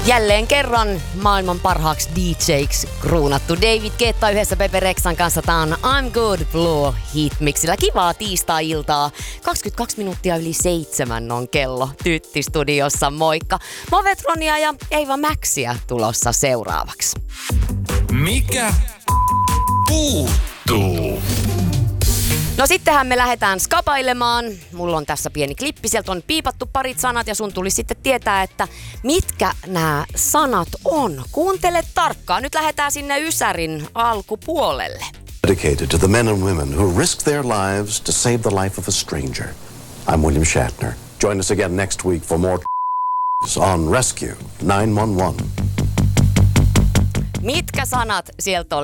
Jälleen kerran maailman parhaaksi DJ:ksi kruunattu David Guetta yhdessä Pepe Rexan kanssa. Tää on I'm Good Blue Hitmixillä. Kivaa tiistai-iltaa. 22 minuuttia yli 7 on kello Tytti-studiossa. Moikka. Movetronia ja Eiva Maxia tulossa seuraavaksi. Mikä puuttuu? No sittenhän me lähdetään skapailemaan. Mulla on tässä pieni klippi, sieltä on piipattu parit sanat ja sun tulisi sitten tietää, että mitkä nämä sanat on. Kuuntele tarkkaan. Nyt lähdetään sinne Ysärin alkupuolelle. Dedicated to the men and women who risk their lives to save the life of a stranger. I'm William Shatner. Join us again next week for more on Rescue 911. Mitkä sanat sieltä oli?